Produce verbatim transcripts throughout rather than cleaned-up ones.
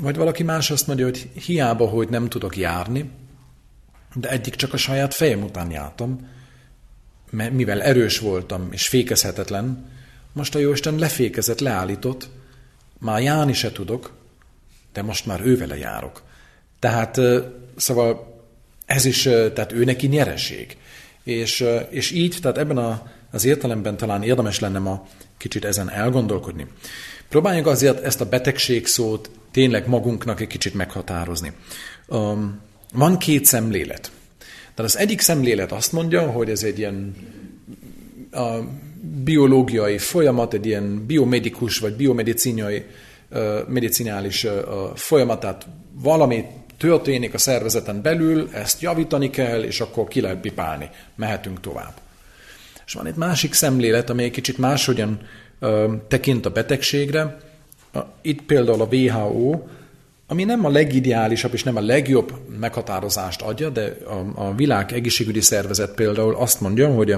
Vagy valaki más azt mondja, hogy hiába, hogy nem tudok járni, de eddig csak a saját fejem után jártam, mivel erős voltam és fékezhetetlen, most a Jóisten lefékezett, leállított, már járni se tudok, de most már ővele járok. Tehát, szóval ez is, tehát ő neki nyereség. És, és így, tehát ebben a, az értelemben talán érdemes lenne ma kicsit ezen elgondolkodni. Próbáljunk azért ezt a betegség szót tényleg magunknak egy kicsit meghatározni. Um, van két szemlélet. Tehát az egyik szemlélet azt mondja, hogy ez egy ilyen a biológiai folyamat, egy ilyen biomedikus vagy biomedicinális uh, medicinális uh, folyamat, tehát valami történik a szervezeten belül, ezt javítani kell, és akkor ki lehet pipálni, mehetünk tovább. És van egy másik szemlélet, amely egy kicsit máshogyan uh, tekint a betegségre. Uh, itt például a vé há ó, ami nem a legideálisabb és nem a legjobb meghatározást adja, de a, a világ egészségügyi szervezet például azt mondja, hogy,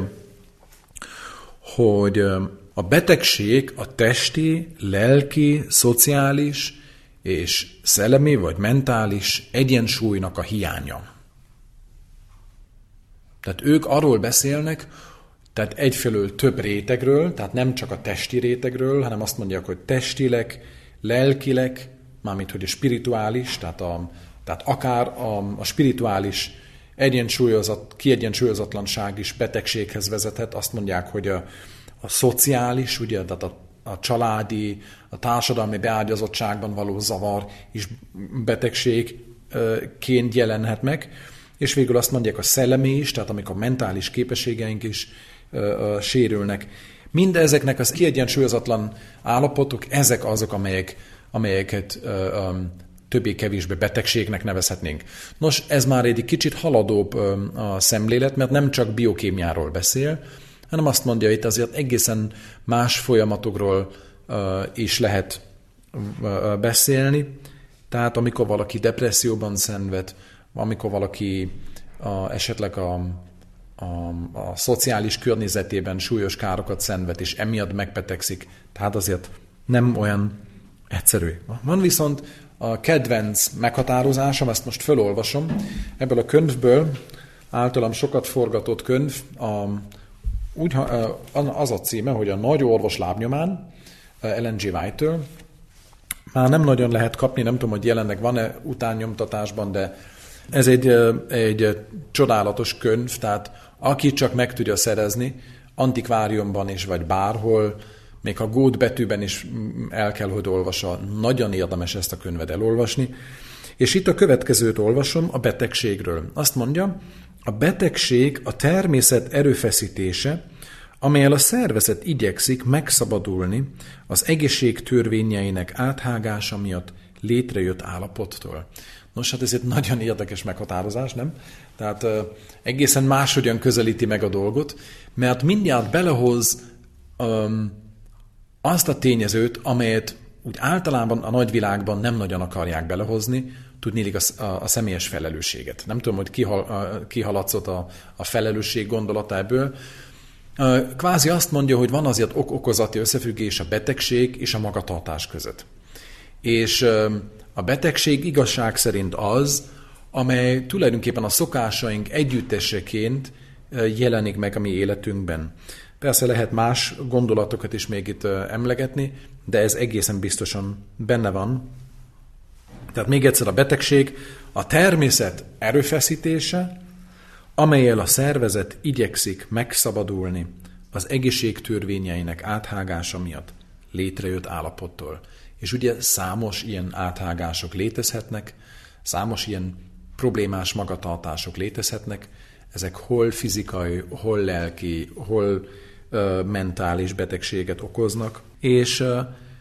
hogy a betegség a testi, lelki, szociális és szellemi vagy mentális egyensúlynak a hiánya. Tehát ők arról beszélnek, tehát egyfelől több rétegről, tehát nem csak a testi rétegről, hanem azt mondják, hogy testileg, lelkileg, mármint hogy a spirituális, tehát, a, tehát akár a, a spirituális egyensúlyozat, kiegyensúlyozatlanság is betegséghez vezethet. Azt mondják, hogy a, a szociális, ugye, tehát a, a családi, a társadalmi beágyazottságban való zavar is betegségként jelenhet meg. És végül azt mondják, a szellemi is, tehát amikor a mentális képességeink is ö, ö, sérülnek. Mindezeknek az kiegyensúlyozatlan állapotok, ezek azok, amelyek amelyeket ö, ö, többé-kevésbé betegségnek nevezhetnénk. Nos, ez már egy kicsit haladóbb ö, a szemlélet, mert nem csak biokémiáról beszél, hanem azt mondja, itt azért egészen más folyamatokról ö, is lehet ö, beszélni. Tehát amikor valaki depresszióban szenved, amikor valaki a, esetleg a, a, a szociális környezetében súlyos károkat szenved, és emiatt megbetegszik, tehát azért nem olyan egyszerű. Van viszont a kedvenc meghatározásom, ezt most felolvasom. Ebből a könyvből, általam sokat forgatott könyv, a, úgy, az a címe, hogy a Nagy orvos lábnyomán, Ellen G. White-től. Már nem nagyon lehet kapni, nem tudom, hogy jelenleg van-e utánnyomtatásban, de ez egy, egy csodálatos könyv, tehát aki csak meg tudja szerezni, antikváriumban is, vagy bárhol, még a gót betűben is el kell, hogy olvassa. Nagyon érdemes ezt a könyvet elolvasni. És itt a következőt olvasom a betegségről. Azt mondja, a betegség a természet erőfeszítése, amellyel a szervezet igyekszik megszabadulni az egészség törvényeinek áthágása miatt létrejött állapottól. Nos, hát ez egy nagyon érdekes meghatározás, nem? Tehát uh, egészen máshogyan közelíti meg a dolgot, mert mindjárt belehoz um, azt a tényezőt, amelyet úgy általában a nagyvilágban nem nagyon akarják belehozni, tudnélik a, a, a személyes felelősséget. Nem tudom, hogy kihal, kihaladszott a, a felelősség gondolata ebből. Kvázi azt mondja, hogy van azért ok-okozati összefüggés a betegség és a magatartás között. És a betegség igazság szerint az, amely tulajdonképpen a szokásaink együtteseként jelenik meg a mi életünkben. Persze lehet más gondolatokat is még itt emlegetni, de ez egészen biztosan benne van. Tehát még egyszer a betegség a természet erőfeszítése, amellyel a szervezet igyekszik megszabadulni az egészség törvényeinek áthágása miatt létrejött állapottól. És ugye számos ilyen áthágások létezhetnek, számos ilyen problémás magatartások létezhetnek, ezek hol fizikai, hol lelki, hol uh, mentális betegséget okoznak, és uh,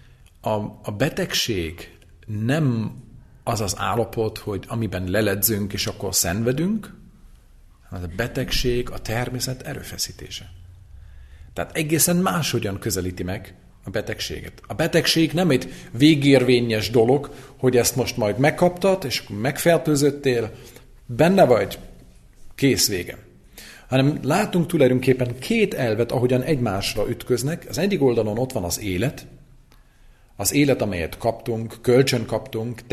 a, a betegség nem az az állapot, hogy amiben leledzünk, és akkor szenvedünk, hanem a betegség a természet erőfeszítése. Tehát egészen máshogyan közelíti meg a betegséget. A betegség nem egy végérvényes dolog, hogy ezt most majd megkaptad, és megfertőzöttél, benne vagy, kész, vége. Hanem látunk tulajdonképpen két elvet, ahogyan egymásra ütköznek. Az egyik oldalon ott van az élet, az élet, amelyet kaptunk, kölcsön kaptunk,